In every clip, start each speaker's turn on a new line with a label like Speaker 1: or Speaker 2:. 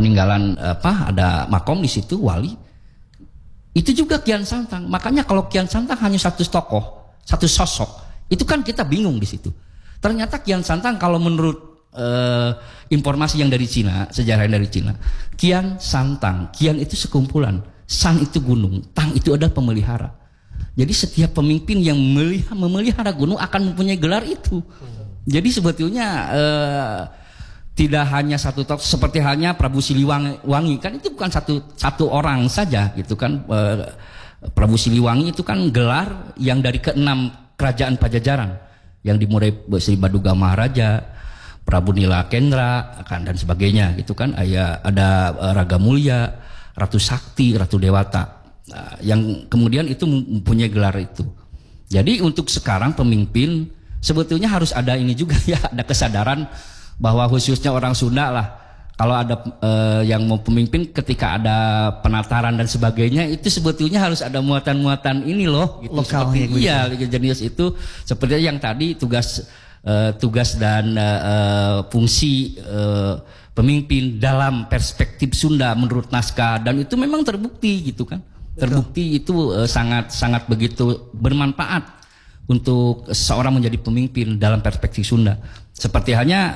Speaker 1: peninggalan ada makom di situ wali. Itu juga Kian Santang. Makanya kalau Kian Santang hanya satu tokoh, satu sosok, itu kan kita bingung di situ. Ternyata Kian Santang kalau menurut informasi yang dari Cina, sejarah yang dari Cina, Kian Santang, Kian itu sekumpulan, San itu gunung, Tang itu adalah pemelihara. Jadi setiap pemimpin yang memelihara gunung akan mempunyai gelar itu. Jadi sebetulnya tidak hanya satu tokoh, seperti halnya Prabu Siliwangi, kan itu bukan satu orang saja gitu kan. Prabu Siliwangi itu kan gelar yang dari ke-6 kerajaan Pajajaran, yang dimulai Sri Baduga Maharaja, Prabu Nila Kendra kan, dan sebagainya gitu kan. Ada Raga Mulia, Ratu Sakti, Ratu Dewata, yang kemudian itu mempunyai gelar itu. Jadi untuk sekarang pemimpin sebetulnya harus ada ini juga ya, ada kesadaran bahwa khususnya orang Sunda lah, kalau ada yang mau pemimpin ketika ada penataran dan sebagainya, itu sebetulnya harus ada muatan-muatan ini loh gitu.
Speaker 2: Lokal,
Speaker 1: seperti jenis itu, seperti yang tadi tugas dan fungsi pemimpin dalam perspektif Sunda menurut naskah, dan itu memang terbukti gitu kan. Terbukti itu sangat begitu bermanfaat untuk seorang menjadi pemimpin dalam perspektif Sunda. Seperti halnya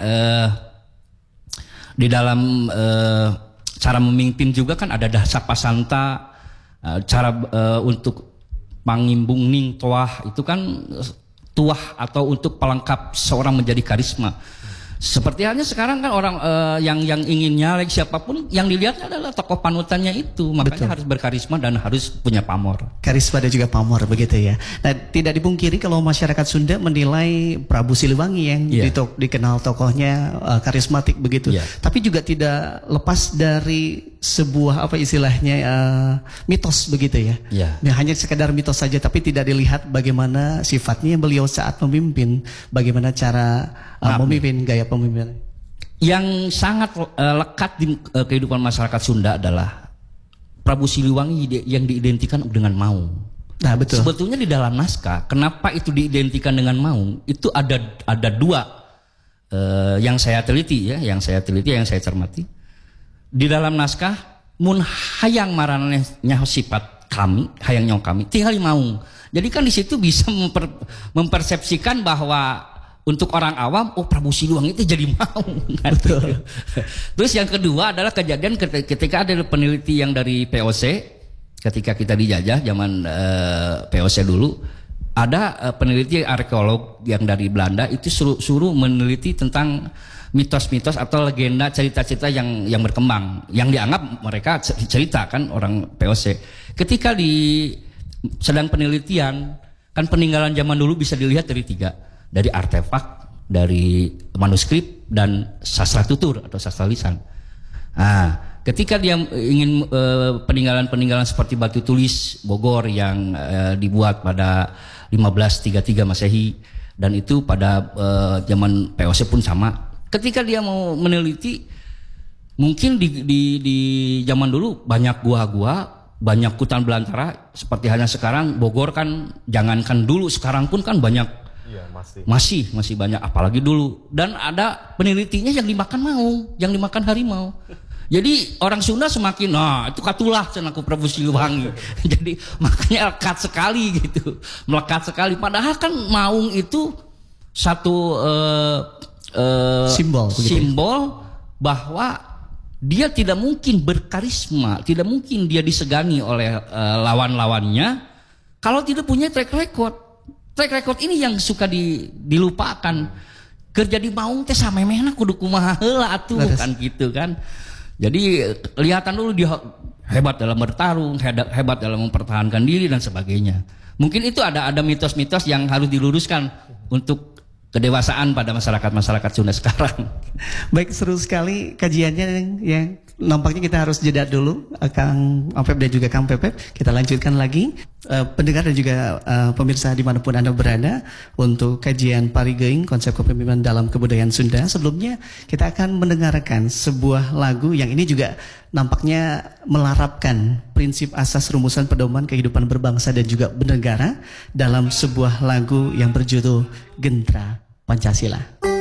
Speaker 1: di dalam cara memimpin juga kan ada Dasapa Santa, cara untuk pangimbung ning tuah, itu kan tuah atau untuk pelengkap seorang menjadi karisma. Seperti halnya sekarang kan orang yang ingin nyalek siapapun, yang dilihat adalah tokoh panutannya itu. Makanya harus berkarisma dan harus punya pamor.
Speaker 2: Karisma dan juga pamor begitu ya. Nah, tidak dipungkiri kalau masyarakat Sunda menilai Prabu Siliwangi yang dikenal tokohnya karismatik begitu. Tapi juga tidak lepas dari sebuah istilahnya mitos begitu ya. Nah, hanya sekedar mitos saja, tapi tidak dilihat bagaimana sifatnya beliau saat memimpin, bagaimana cara memimpin, gaya pemimpinan.
Speaker 1: Yang sangat lekat di kehidupan masyarakat Sunda adalah Prabu Siliwangi yang diidentikan dengan Maung.
Speaker 2: Nah, betul.
Speaker 1: Sebetulnya di dalam naskah, kenapa itu diidentikan dengan Maung? Itu ada dua yang saya teliti ya, yang saya cermati. Di dalam naskah, mun hayang maraneh nyaho sifat kami, hayang nyong kami, tinggal di Maung. Jadi kan di situ bisa mempersepsikan bahwa untuk orang awam, Prabu Siliwangi itu jadi Maung. Betul. Terus yang kedua adalah kejadian ketika ada peneliti yang dari POC, ketika kita dijajah zaman POC dulu, ada peneliti arkeolog yang dari Belanda itu suruh meneliti tentang mitos-mitos atau legenda, cerita-cerita yang berkembang, yang dianggap mereka cerita kan orang POC. Ketika sedang penelitian, kan peninggalan zaman dulu bisa dilihat dari 3. Dari artefak, dari manuskrip, dan sastra tutur atau sastra lisan. Nah, ketika dia ingin peninggalan-peninggalan seperti batu tulis Bogor yang dibuat pada 1533 Masehi, dan itu pada zaman POC pun sama. Ketika dia mau meneliti, mungkin di zaman dulu banyak gua-gua, banyak hutan belantara, seperti halnya sekarang Bogor kan, jangankan dulu, sekarang pun kan banyak. Masih banyak, apalagi dulu. Dan ada penelitinya yang dimakan maung, yang dimakan harimau. Jadi orang Sunda semakin, itu katulah cenaku Prabu Siliwangi. Jadi makanya lekat sekali gitu, melekat sekali. Padahal kan maung itu satu simbol bahwa dia tidak mungkin berkarisma, tidak mungkin dia disegani oleh lawan-lawannya kalau tidak punya track record. Track record ini yang suka dilupakan. Kerja di Maung teh samemehna kudu kumaha heula atuh kan gitu kan. Jadi kelihatan dulu dia hebat dalam bertarung, hebat dalam mempertahankan diri dan sebagainya. Mungkin itu ada mitos-mitos yang harus diluruskan untuk kedewasaan pada masyarakat Sunda sekarang.
Speaker 2: Baik, seru sekali kajiannya yang nampaknya kita harus jeda dulu, Kang Apep dan juga Kang Pepep. Kita lanjutkan lagi, pendengar dan juga pemirsa dimanapun Anda berada, untuk kajian Parigeing konsep kepemimpinan dalam kebudayaan Sunda. Sebelumnya kita akan mendengarkan sebuah lagu yang ini juga nampaknya melarapkan prinsip asas rumusan pedoman kehidupan berbangsa dan juga bernegara dalam sebuah lagu yang berjudul Gentra Pancasila.